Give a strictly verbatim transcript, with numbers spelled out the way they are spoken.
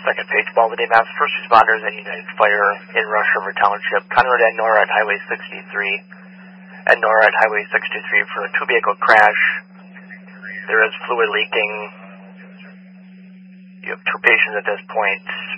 second page, Baldy Mass, first responders and United Fire in Rush River Township. Conrad and Nora at Highway sixty-three. And Nora at Highway sixty-three for a two-vehicle crash. There is fluid leaking. You have two patients at this point.